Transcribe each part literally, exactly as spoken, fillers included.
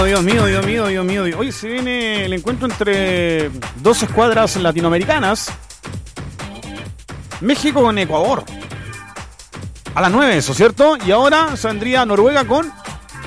Dios mío, Dios mío, Dios mío. Hoy se viene el encuentro entre dos escuadras latinoamericanas. México con Ecuador. A las nueve, eso, ¿cierto? Y ahora saldría Noruega con... Eh,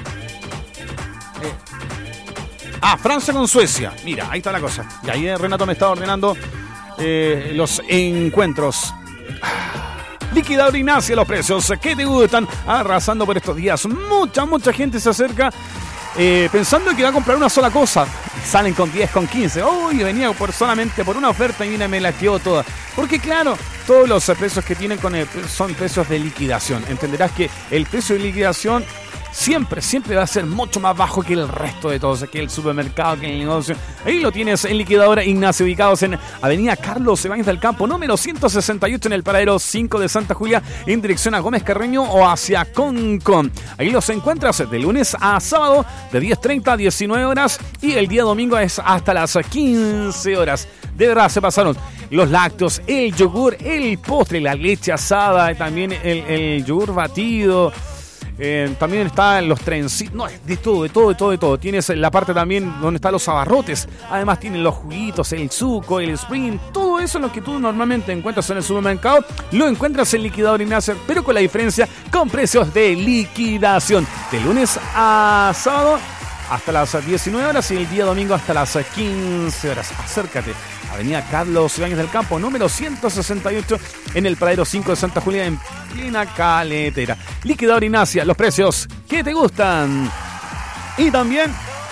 ah, Francia con Suecia. Mira, ahí está la cosa. Y ahí Renato me estaba ordenando eh, los encuentros. Liquidador Ignacia, los precios que te gustan, arrasando por estos días. Mucha, mucha gente se acerca eh, pensando que va a comprar una sola cosa. Salen con diez, con quince. Uy, venía por solamente por una oferta y mira, me la quedó toda. Porque claro, todos los precios que tienen con el, son precios de liquidación. Entenderás que el precio de liquidación siempre, siempre va a ser mucho más bajo que el resto de todos, que el supermercado, que el negocio. Ahí lo tienes en Liquidadora Ignacio, ubicados en Avenida Carlos Ibáñez del Campo, número ciento sesenta y ocho, en el paradero cinco de Santa Julia, en dirección a Gómez Carreño o hacia Concón. Ahí los encuentras de lunes a sábado, de diez treinta a diecinueve horas, y el día domingo es hasta las quince horas. De verdad, se pasaron los lácteos, el yogur, el postre, la leche asada, también el, el yogur batido. Eh, también están los trencitos, no, de todo, de todo, de todo, de todo. Tienes la parte también donde están los abarrotes. Además tienen los juguitos, el suco, el spring. Todo eso es lo que tú normalmente encuentras en el supermercado. Lo encuentras en Liquidador Ignacio, pero con la diferencia, con precios de liquidación. De lunes a sábado hasta las diecinueve horas y el día domingo hasta las quince horas. Acércate. Avenida Carlos Ibáñez del Campo, número ciento sesenta y ocho, en el paradero cinco de Santa Julia, en plena Caletera. Liquidador Ignacia, los precios que te gustan. Y también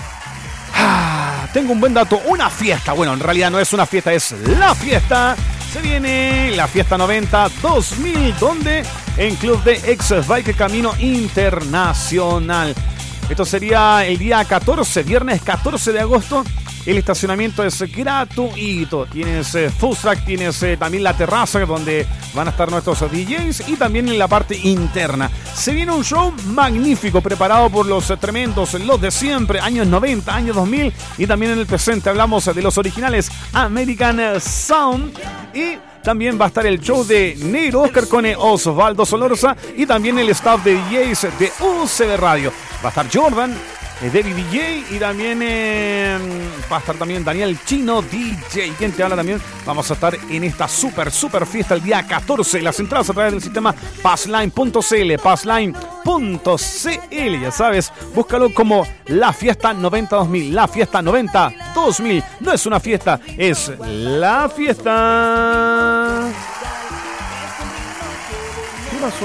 ah, tengo un buen dato, una fiesta. Bueno, en realidad no es una fiesta, es la fiesta. Se viene la fiesta noventa dos mil, donde en Club de Ex Bike Camino Internacional. Esto sería el día catorce, viernes catorce de agosto. El estacionamiento es gratuito. Tienes eh, food truck, tienes eh, también la terraza donde van a estar nuestros D Js y también en la parte interna. Se viene un show magnífico preparado por los eh, tremendos, los de siempre, años noventa, años dos mil y también en el presente. Hablamos de los originales American Sound y también va a estar el show de Negro Oscar con Osvaldo Solorza y también el staff de D Js de U C B Radio. Va a estar Jordan, David D J y también eh, va a estar también Daniel Chino D J. ¿Quién te habla también? Vamos a estar en esta super, super fiesta el día catorce. Las entradas a través del sistema passline punto c l, passline punto c l. Ya sabes, búscalo como La Fiesta noventa dos mil. La Fiesta noventa dos mil. No es una fiesta, es la fiesta. ¿Qué pasó?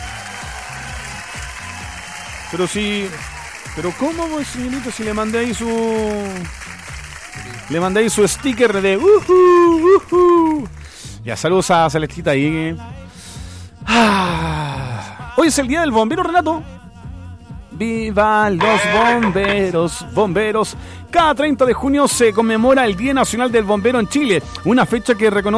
Pero si... Pero ¿cómo, pues, señorito? Si le mandé ahí su... Le mandé ahí su sticker de... Uh-huh, uh-huh. Ya, saludos a Celestita ahí. Ah. Hoy es el día del bombero, Renato. ¡Viva los bomberos! Bomberos. Cada treinta de junio se conmemora el Día Nacional del Bombero en Chile. Una fecha que reconoce